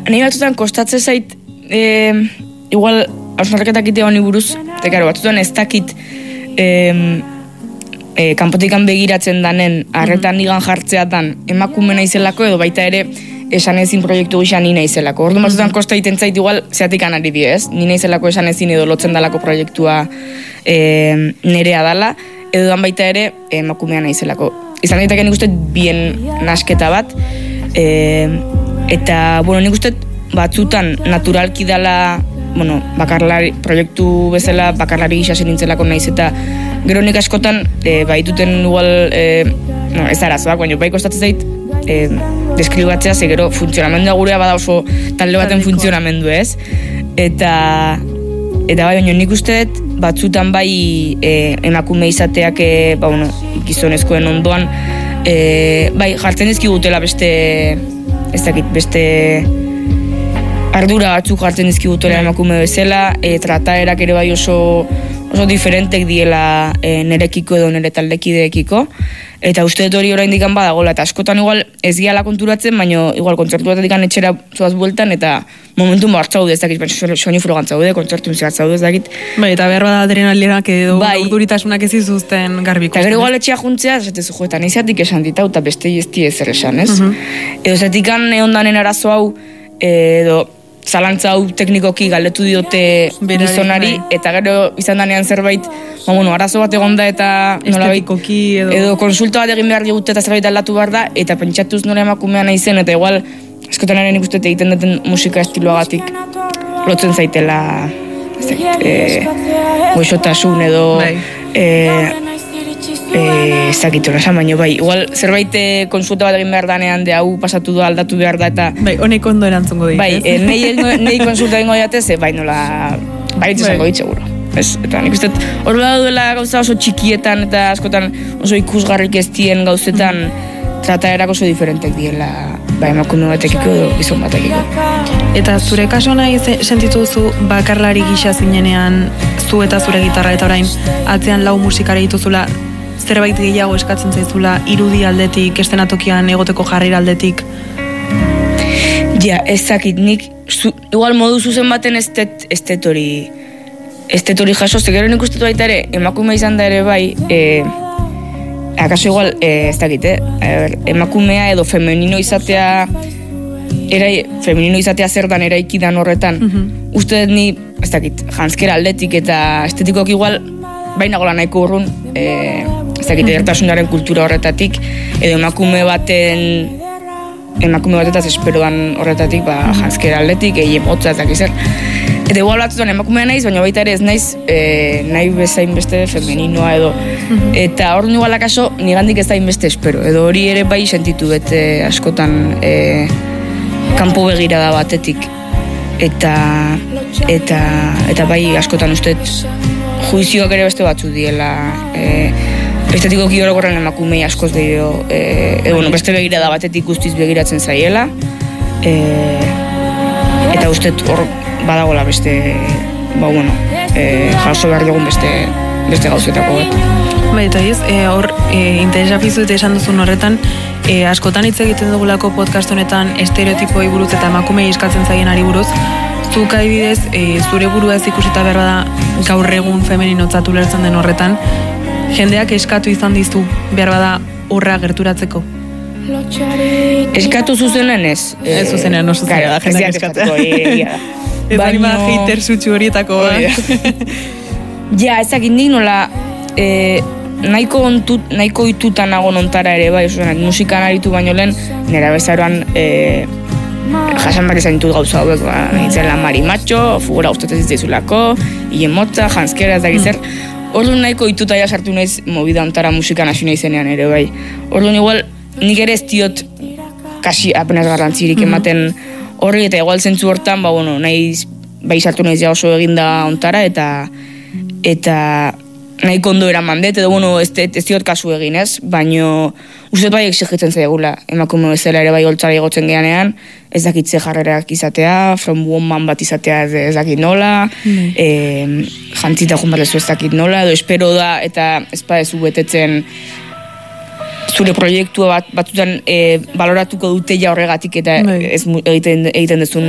Nahi batzutan kostatze zait, igual, hausnarketak itea honi buruz, eta karo, batzutan ez dakit kanpotikan begiratzen danen, arretan nigan jartzeatan emakume naizelako, edo baita ere esan ezin proiektu gisa ni naizelako. Ordu batzutan kosta egiten zait igual zeatik anari diez, ni naizelako esan ezin edo lotzen dalako proiektua nerea dala, edo dan baita ere emakumea naizelako. Izan daiteke nik uste bien nasketa bat, eta, bueno, nik uste batzutan naturalki dala, bueno, bakarlari, proiektu bezala bakarlari gisa nintzelako naiz, eta gero nik askotan baituten igual, no, ez arazoak, baina bai kostatzen zait, deskribatzea, ze gero funtzionamendua gurea bada oso talde baten funtzionamendu, ez? Eta bai, baina nik uste dut batzutan bai emakume izateak, bueno, gizonezkoen ondoan, bai, jartzen dizkigutela beste, ez dakit, beste ardura batzuk jartzen dizkigutela emakume bezala, trataerak ere bai oso diferentek diela nerekiko edo nere taldekideekiko, eta uste dut hori oraindik badagola, eta askotan igual ez giala konturatzen, baina igual kontzertu batetik etxera zoaz bueltan, eta momentu martzaude, ez dakit, soinu frogan zaude, kontzertu bat zaude, ez dakit. Bai, eta behar bada adrenalinak edo urduritasunak ez izuzten garbiko. Eta gero igual etxea juntzea, esatezu jo, eta nahizatik esan ditau, eta beste izti ezer esan, ez? Edo zatikan eondanen arazo hau, edo zalantza hau teknikoki galdetu diote gizonari, eta gero izan danean zerbait, bueno, arazo bat egonda eta estetikoki edo konsulta bat egin behar digute eta zerbait aldatu behar da, eta pentsatuz nola emakumea nahi zen, eta igual askotan eren ikusten egiten duten musika estiloagatik lotzen zaitela goxotasun edo ez dakitu esan, baina bai, igual zerbait konsulta bat egin behar danean de hau pasatu da, aldatu behar da, eta bai, honek ondo erantzungo dit, bai, nahi konsulta egingo diatez, bai, nola baitz esango dit, seguro. Eta nik uste, hor duela gauza oso txikietan eta askotan oso ikusgarrik ez dien gauzetan trataerak oso diferentek diela, bai, emakume batekiko edo gizon batekiko. Eta zure kaso nahi sentitu duzu bakarlari gisa zinenean zu eta zure gitarra, eta orain atzean lau musikari dituzula, zerbait gehiago eskatzen zaizula irudi aldetik, estenatokian egoteko jarrera aldetik? Ja, ezakit, nik igual modu zuzen baten ez hori jaso, zegero nik ustetu baita ere, emakume izan da ere bai, akaso igual, ez dakit, emakumea edo femenino izatea zer dan eraikidan horretan, uste dut ni, ez dakit, janskera aldetik eta estetikok igual, baina gola nahiko urrun, ez dakit, edertasunaren kultura horretatik, edo emakume batetaz esperoan horretatik, janskera aldetik, egin motza, ez dakit zer. Eta igual batzutan emakumea naiz, baina baita ere ez naiz nahi bezain beste femeninoa edo. Eta hor igual akaso, nigandik ez da inbeste espero. Edo hori ere bai sentitu bete askotan kanpo begirada batetik. Eta bai askotan uste juizioak ere beste batzu diela. Estetikoki orokorren emakumei askoz dio, beste begirada batetik guztiz begiratzen zaiela. Eta uste hor badagola beste, jaso behar dugun beste gauzetako bat. Bai, eta hor, interesapizu eta esan duzun horretan, askotan hitz egiten dugulako podcast honetan estereotipoi buruz eta emakumei eskatzen zaien ari buruz, zuk adibidez, zure burua ez ikusita behar da gaur egun femeninotzat ulertzen den horretan, jendeak eskatu izan dizu behar bada horra gerturatzeko? Eskatu zuzenen ez. Ez zuzenean oso zera da, jendeak eskatzeko. Ez anima hater zutxu horietako. Ja, ezakit nik nola nahiko itutan nago nontara ere, bai, musikan aritu baino lehen, nera bezaroan jasan bat izan ditut gauza hauek, nintzen lan marimatxo, fugura gustatzen zitzaizulako, hien motza, janskera, ez dakizer. Orduan nahiko ituta ja sartu naiz movida ontara musikan hasi naizenean ere, bai. Orduan igual, nik ere ez diot kasi apenas garrantzirik ematen horri, eta igual zentzu hortan, nahi bai sartu naiz ja oso eginda ontara, eta nahi kondo eraman dut, edo ez diot kasu egin ez, baino uste bai exigitzen zaigula, emakume bezala ere bai holtzara igotzen geanean, ez dakitze jarrerak izatea, from woman bat izatea ez dakit nola, jantzita joan bat lezu ez dakit nola, edo espero da, eta ez badezu betetzen zure proiektua batzutan baloratuko dute ja horregatik, eta egiten dezun